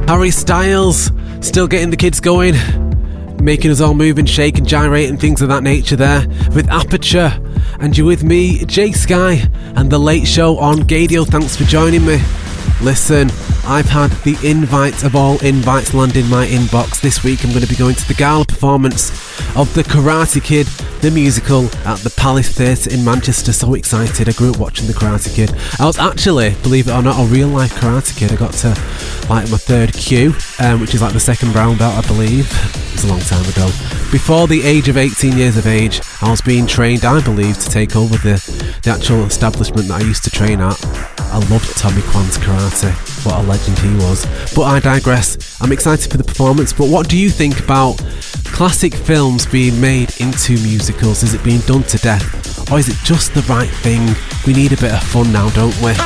Harry Styles, still getting the kids going, making us all move and shake and gyrate and things of that nature there with Aperture. And you're with me, Jay Sky, and The Late Show on Gadio. Thanks for joining me. Listen, I've had the invite of all invites land in my inbox. This week I'm going to be going to the gala performance of The Karate Kid, the musical, at the Palace Theatre in Manchester. So excited. I grew up watching The Karate Kid. I was actually, believe it or not, a real life Karate Kid. I got to like my third Q, which is like the second brown belt, I believe. It was a long time ago. Before the age of 18 years of age, I was being trained, I believe, to take over the actual establishment that I used to train at. I loved Tommy Kwan's karate. What a legend he was. But I digress. I'm excited for the performance, but what do you think about classic films being made into musicals? Is it being done to death? Or is it just the right thing? We need a bit of fun now, don't we?